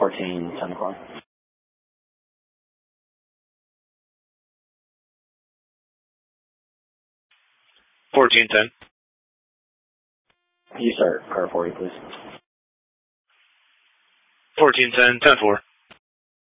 1410 o'clock. 1410. You start car 40, please. 1410, 10-4.